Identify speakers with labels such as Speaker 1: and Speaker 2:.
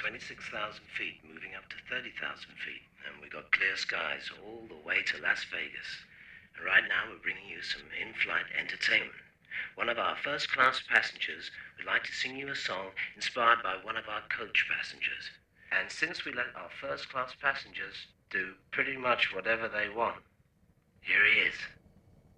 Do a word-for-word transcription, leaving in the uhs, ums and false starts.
Speaker 1: twenty-six thousand feet, moving up to thirty thousand feet. And we got clear skies all the way to Las Vegas. And right now we're bringing you some in-flight entertainment. One of our first-class passengers would like to sing you a song inspired by one of our coach passengers. And since we let our first-class passengers do pretty much whatever they want, here he is.